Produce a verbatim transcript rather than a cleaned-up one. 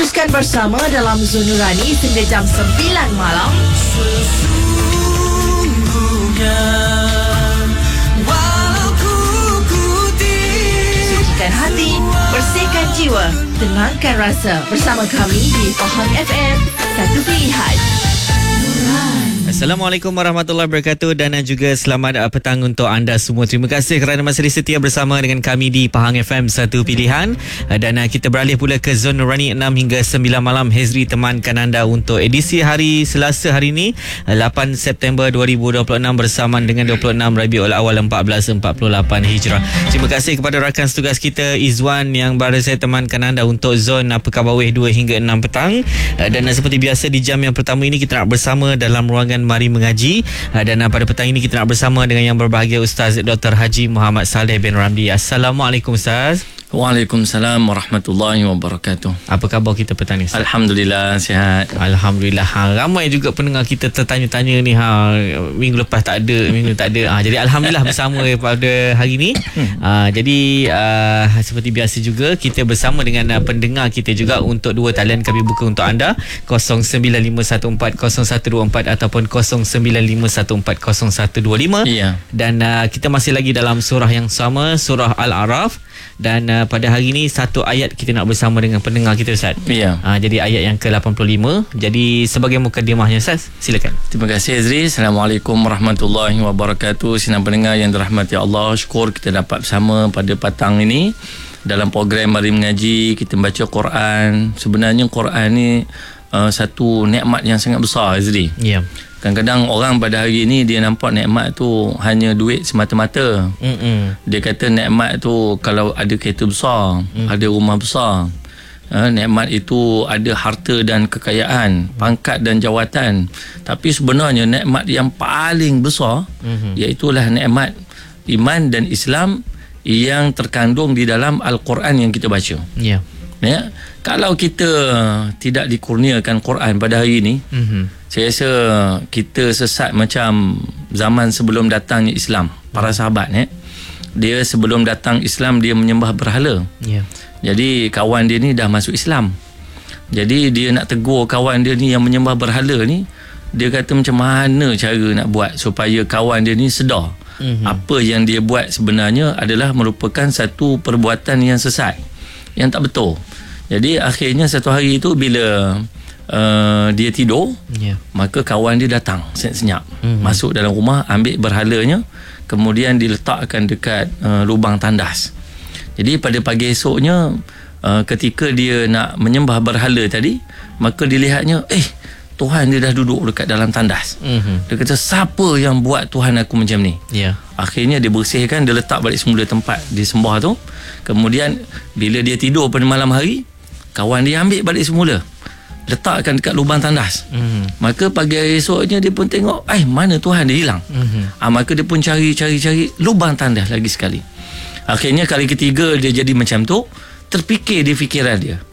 Teruskan bersama dalam Zon Nurani hingga jam sembilan malam. Sesungguhnya walau ku putih, sucikan hati, bersihkan jiwa, tenangkan rasa. Bersama kami di Pahang F M, satu pilihan. Assalamualaikum warahmatullahi wabarakatuh dan juga selamat petang untuk anda semua. Terima kasih kerana masih setia bersama dengan kami di Pahang F M, satu pilihan. Dan kita beralih pula ke Zon Nurani enam hingga sembilan malam. Hezri temankan anda untuk edisi hari Selasa hari ini, lapan September dua ribu dua puluh enam, bersamaan dengan dua puluh enam Rabiul Awal seribu empat ratus empat puluh lapan Hijrah. Terima kasih kepada rakan setugas kita Izwan yang baru saya temankan anda untuk Zon Apa Khabar Weh dua hingga enam petang. Dan seperti biasa di jam yang pertama ini kita nak bersama dalam ruangan Mari Mengaji, dan pada petang ini kita nak bersama dengan yang berbahagia Ustaz Doktor Haji Muhammad Saleh bin Ramli. Assalamualaikum Ustaz. Waalaikumsalam warahmatullahi wabarakatuh. Apa khabar kita petang ni Ustaz? Alhamdulillah sihat. Alhamdulillah. Ha, ramai juga pendengar kita tertanya-tanya ni, ha, minggu lepas tak ada, minggu tak ada. Ha, jadi alhamdulillah bersama pada hari ni. Ha, jadi uh, seperti biasa juga kita bersama dengan uh, pendengar kita juga untuk dua talian kami buka untuk anda, kosong sembilan lima satu empat kosong satu dua empat ataupun kosong sembilan lima satu empat kosong satu dua lima. Ya. Dan uh, kita masih lagi dalam surah yang sama, surah Al-A'raf. Dan uh, pada hari ini satu ayat kita nak bersama dengan pendengar kita Ustaz. Ya. Uh, jadi ayat yang ke lapan puluh lima. Jadi sebagai mukadimahnya Ustaz, silakan. Terima kasih Azri. Assalamualaikum warahmatullahi wabarakatuh. Senang pendengar yang dirahmati Allah, syukur kita dapat bersama pada petang ini dalam program Mari Mengaji. Kita baca Quran. Sebenarnya Quran ni uh, satu nikmat yang sangat besar Azri. Ya. Kadang-kadang orang pada hari ini dia nampak nikmat tu hanya duit semata-mata. Mm-mm. Dia kata nikmat tu kalau ada kereta besar, mm. ada rumah besar. Ha, nikmat itu ada harta dan kekayaan, pangkat dan jawatan. Tapi sebenarnya nikmat yang paling besar, mm-hmm. iaitulah nikmat iman dan Islam yang terkandung di dalam Al-Quran yang kita baca. Ya. Ya, kalau kita tidak dikurniakan Quran pada hari ini, mm-hmm. saya rasa kita sesat macam zaman sebelum datangnya Islam. Para sahabat eh, dia sebelum datang Islam dia menyembah berhala. Ya. Jadi kawan dia ni dah masuk Islam. Jadi dia nak tegur kawan dia ni yang menyembah berhala ni, dia kata macam mana cara nak buat supaya kawan dia ni sedar, mm-hmm. apa yang dia buat sebenarnya adalah merupakan satu perbuatan yang sesat, yang tak betul. Jadi akhirnya satu hari itu bila uh, dia tidur, yeah. maka kawan dia datang senyap-senyap, mm-hmm. masuk dalam rumah, ambil berhalanya, kemudian diletakkan dekat uh, lubang tandas. Jadi pada pagi esoknya, uh, ketika dia nak menyembah berhala tadi, maka dilihatnya, eh Tuhan dia dah duduk dekat dalam tandas. Mm-hmm. Dia kata, siapa yang buat Tuhan aku macam ni? Yeah. Akhirnya dia bersihkan, dia letak balik semula tempat disembah tu. Kemudian bila dia tidur pada malam hari, kawan dia ambil balik semula, letakkan dekat lubang tandas. Mm-hmm. Maka pagi hari esoknya dia pun tengok, eh mana Tuhan dia hilang. Mm-hmm. Ha, maka dia pun cari-cari-cari lubang tandas lagi sekali. Akhirnya kali ketiga dia jadi macam tu, terfikir di fikiran dia,